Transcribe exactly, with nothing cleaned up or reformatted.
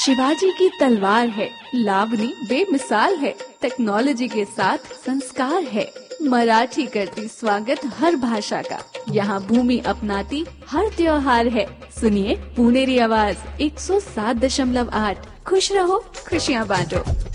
शिवाजी की तलवार है, लावनी बेमिसाल है, टेक्नोलॉजी के साथ संस्कार है। मराठी करती स्वागत हर भाषा का, यहाँ भूमि अपनाती हर त्योहार है। सुनिए पुनेरी आवाज एक सौ सात दशमलव आठ। खुश रहो, खुशियाँ बांटो।